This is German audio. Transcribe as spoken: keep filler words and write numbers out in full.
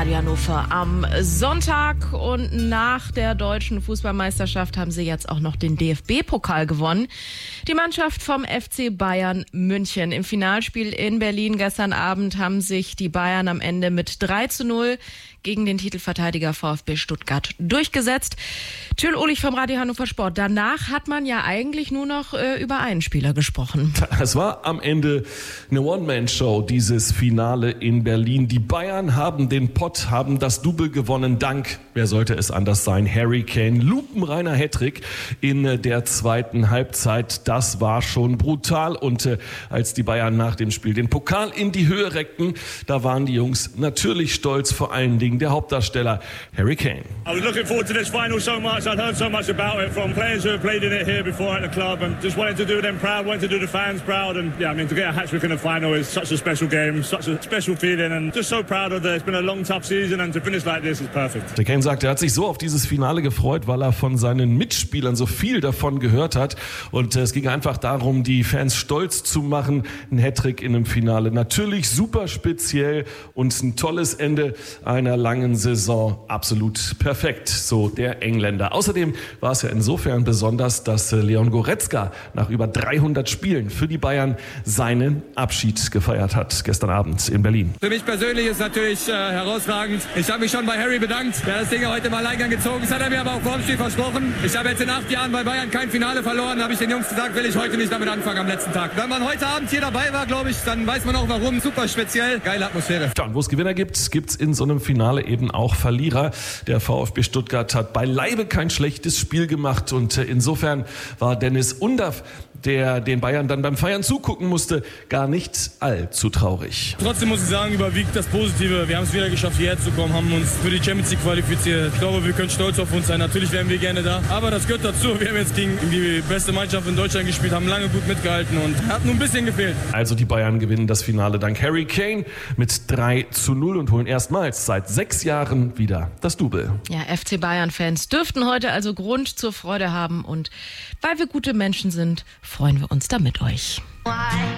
Radio Hannover am Sonntag. Und nach der deutschen Fußballmeisterschaft haben sie jetzt auch noch den D F B-Pokal gewonnen. Die Mannschaft vom F C Bayern München. Im Finalspiel in Berlin gestern Abend haben sich die Bayern am Ende mit drei zu null gegen den Titelverteidiger VfB Stuttgart durchgesetzt. Tschüll Ulich vom Radio Hannover Sport. Danach hat man ja eigentlich nur noch äh, über einen Spieler gesprochen. Es war am Ende eine One-Man-Show, dieses Finale in Berlin. Die Bayern haben den Pott, haben das Double gewonnen. Dank, wer sollte es anders sein, Harry Kane. Lupenreiner Hattrick in der zweiten Halbzeit. Das war schon brutal. Und äh, als die Bayern nach dem Spiel den Pokal in die Höhe reckten, da waren die Jungs natürlich stolz, vor allen Dingen der Hauptdarsteller Harry Kane. I was looking forward to this final so much. I'd heard so much about it from players who have played in it here before at the club, and just wanted to do them proud, wanted to do the fans proud, and yeah, I mean, to get a hat-trick in the final is such a special game, such a special feeling, and just so proud of it. It's been a long, tough season, and to finish like this is perfect. Der Kane sagt, er hat sich so auf dieses Finale gefreut, weil er von seinen Mitspielern so viel davon gehört hat, und es ging einfach darum, die Fans stolz zu machen. Ein Hattrick in einem Finale, natürlich super speziell und ein tolles Ende einer langen Saison, absolut perfekt, so der Engländer. Außerdem war es ja insofern besonders, dass Leon Goretzka nach über dreihundert Spielen für die Bayern seinen Abschied gefeiert hat, gestern Abend in Berlin. Für mich persönlich ist natürlich äh, herausragend. Ich habe mich schon bei Harry bedankt, der das Ding heute im Alleingang gezogen. Das hat er mir aber auch vor dem Spiel versprochen. Ich habe jetzt in acht Jahren bei Bayern kein Finale verloren, habe ich den Jungs gesagt, will ich heute nicht damit anfangen am letzten Tag. Wenn man heute Abend hier dabei war, glaube ich, dann weiß man auch warum. Super speziell, geile Atmosphäre. Ja, und wo es Gewinner gibt, gibt es in so einem Finale eben auch Verlierer. Der VfB Stuttgart hat beileibe kein schlechtes Spiel gemacht, und insofern war Dennis Undaff, der den Bayern dann beim Feiern zugucken musste, gar nicht allzu traurig. Trotzdem muss ich sagen, überwiegt das Positive. Wir haben es wieder geschafft, hierher zu kommen, haben uns für die Champions League qualifiziert. Ich glaube, wir können stolz auf uns sein. Natürlich wären wir gerne da, aber das gehört dazu. Wir haben jetzt gegen die beste Mannschaft in Deutschland gespielt, haben lange gut mitgehalten und hat nur ein bisschen gefehlt. Also die Bayern gewinnen das Finale dank Harry Kane mit drei zu null und holen erstmals seit sechs Jahren wieder das Double. Ja, F C Bayern-Fans dürften heute also Grund zur Freude haben, und weil wir gute Menschen sind, freuen wir uns da mit euch.